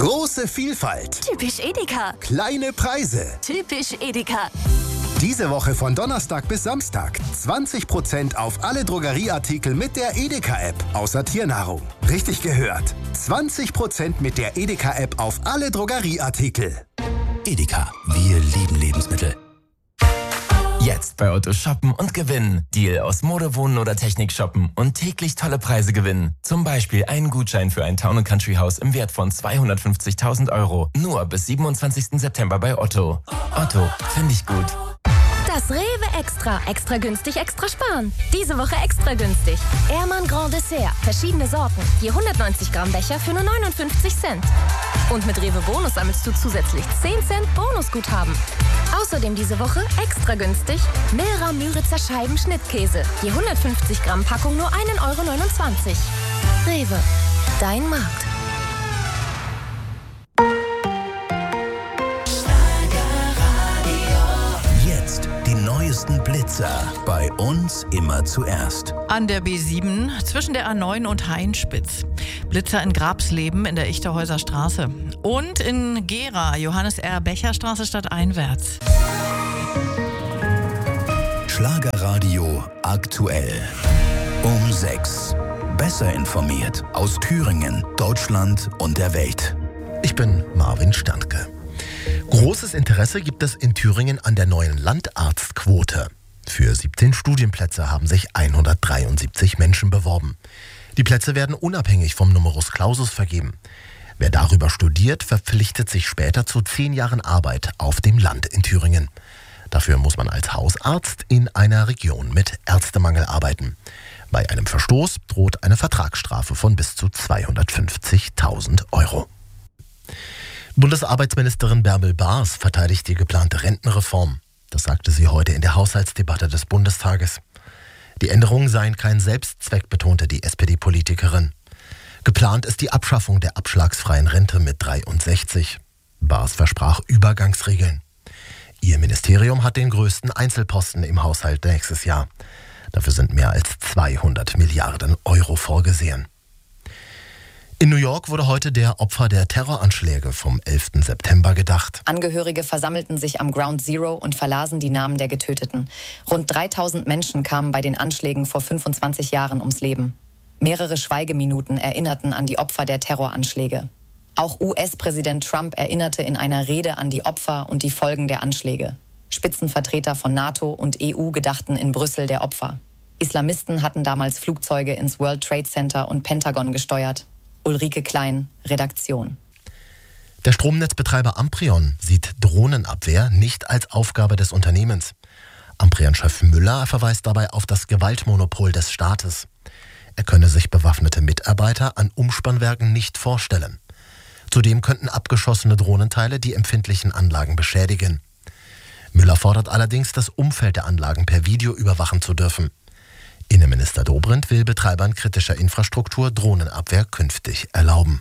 Große Vielfalt. Typisch Edeka. Kleine Preise. Typisch Edeka. Diese Woche von Donnerstag bis Samstag 20% auf alle Drogerieartikel mit der Edeka-App, außer Tiernahrung. Richtig gehört. 20% mit der Edeka-App auf alle Drogerieartikel. Edeka, wir lieben Lebensmittel. Jetzt bei Otto shoppen und gewinnen. Deal aus Mode, Wohnen oder Technik shoppen und täglich tolle Preise gewinnen. Zum Beispiel einen Gutschein für ein Town & Country Haus im Wert von 250.000 €. Nur bis 27. September bei Otto. Otto, finde ich gut. Das Rewe Extra. Extra günstig, extra sparen. Diese Woche extra günstig. Ehrmann Grand Dessert. Verschiedene Sorten. Je 190 Gramm Becher für nur 59 Cent. Und mit Rewe Bonus sammelst du zusätzlich 10 Cent Bonusguthaben. Außerdem diese Woche extra günstig Milra Müritzer Scheiben Schnittkäse. Je 150 Gramm Packung nur 1,29 €. Rewe. Dein Markt. Jetzt die neuesten Blitzer. Bei uns immer zuerst. An der B7 zwischen der A9 und Hainspitz. Blitzer in Grabsleben in der Ichterhäuser Straße. Und in Gera, Johannes R. Becher Straße stadteinwärts. Schlagerradio aktuell. Um 6. Besser informiert aus Thüringen, Deutschland und der Welt. Ich bin Marvin Standke. Großes Interesse gibt es in Thüringen an der neuen Landarztquote. Für 17 Studienplätze haben sich 173 Menschen beworben. Die Plätze werden unabhängig vom Numerus Clausus vergeben. Wer darüber studiert, verpflichtet sich später zu 10 Jahren Arbeit auf dem Land in Thüringen. Dafür muss man als Hausarzt in einer Region mit Ärztemangel arbeiten. Bei einem Verstoß droht eine Vertragsstrafe von bis zu 250.000 €. Bundesarbeitsministerin Bärbel Baas verteidigt die geplante Rentenreform. Das sagte sie heute in der Haushaltsdebatte des Bundestages. Die Änderungen seien kein Selbstzweck, betonte die SPD-Politikerin. Geplant ist die Abschaffung der abschlagsfreien Rente mit 63. Baas versprach Übergangsregeln. Ihr Ministerium hat den größten Einzelposten im Haushalt nächstes Jahr. Dafür sind mehr als 200 Milliarden € vorgesehen. In New York wurde heute der Opfer der Terroranschläge vom 11. September gedacht. Angehörige versammelten sich am Ground Zero und verlasen die Namen der Getöteten. Rund 3000 Menschen kamen bei den Anschlägen vor 25 Jahren ums Leben. Mehrere Schweigeminuten erinnerten an die Opfer der Terroranschläge. Auch US-Präsident Trump erinnerte in einer Rede an die Opfer und die Folgen der Anschläge. Spitzenvertreter von NATO und EU gedachten in Brüssel der Opfer. Islamisten hatten damals Flugzeuge ins World Trade Center und Pentagon gesteuert. Ulrike Klein, Redaktion. Der Stromnetzbetreiber Amprion sieht Drohnenabwehr nicht als Aufgabe des Unternehmens. Amprion-Chef Müller verweist dabei auf das Gewaltmonopol des Staates. Er könne sich bewaffnete Mitarbeiter an Umspannwerken nicht vorstellen. Zudem könnten abgeschossene Drohnenteile die empfindlichen Anlagen beschädigen. Müller fordert allerdings, das Umfeld der Anlagen per Video überwachen zu dürfen. Innenminister Dobrindt will Betreibern kritischer Infrastruktur Drohnenabwehr künftig erlauben.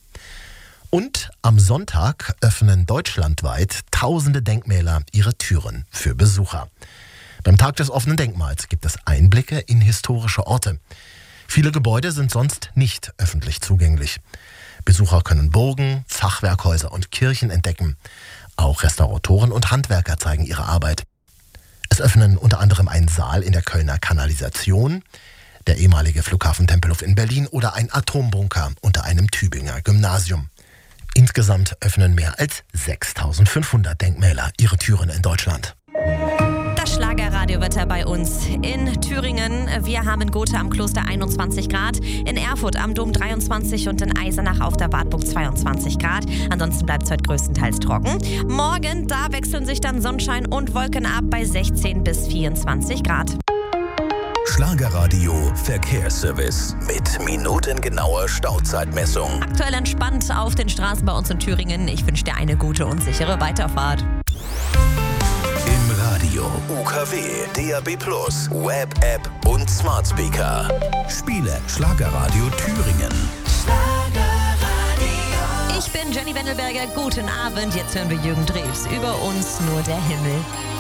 Und am Sonntag öffnen deutschlandweit tausende Denkmäler ihre Türen für Besucher. Beim Tag des offenen Denkmals gibt es Einblicke in historische Orte. Viele Gebäude sind sonst nicht öffentlich zugänglich. Besucher können Burgen, Fachwerkhäuser und Kirchen entdecken. Auch Restauratoren und Handwerker zeigen ihre Arbeit. Es öffnen unter anderem ein Saal in der Kölner Kanalisation, der ehemalige Flughafen Tempelhof in Berlin oder ein Atombunker unter einem Tübinger Gymnasium. Insgesamt öffnen mehr als 6.500 Denkmäler ihre Türen in Deutschland. Das Schlagerradiowetter bei uns in Thüringen. Wir haben in Gotha am Kloster 21 Grad, in Erfurt am Dom 23 und in Eisenach auf der Wartburg 22 Grad. Ansonsten bleibt es heute größtenteils trocken. Morgen, da wechseln sich dann Sonnenschein und Wolken ab bei 16 bis 24 Grad. Schlagerradio Verkehrsservice mit minutengenauer Stauzeitmessung. Aktuell entspannt auf den Straßen bei uns in Thüringen. Ich wünsche dir eine gute und sichere Weiterfahrt. Im Radio, UKW, DAB+, Web-App und Smart Speaker. Spiele Schlagerradio Thüringen. Ich bin Jenny Wendelberger. Guten Abend. Jetzt hören wir Jürgen Drews. Über uns nur der Himmel.